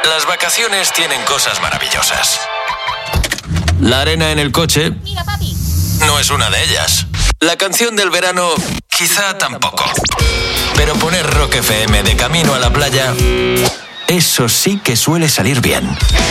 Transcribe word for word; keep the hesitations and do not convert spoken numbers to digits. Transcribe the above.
Las vacaciones tienen cosas maravillosas. La arena en el coche Mira, papi. no es una de ellas. La canción del verano, quizá tampoco. Pero poner Rock F M de camino a la playa, eso sí que suele salir bien.